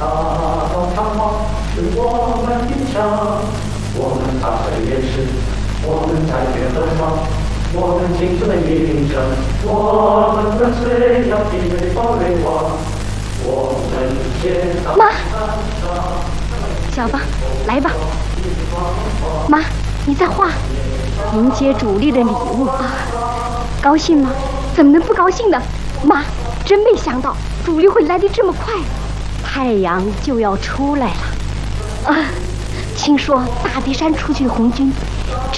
道长矛是我们的枪，我们踏着岩石，我们在决河上，我们青春的印证，我们跟随要敌对保卫王，我们肩上。 妈，小芳，来吧。妈，你在画，迎接主力的礼物啊，高兴吗？怎么能不高兴呢？妈，真没想到主力会来得这么快，太阳就要出来了。啊，听说大别山出去的红军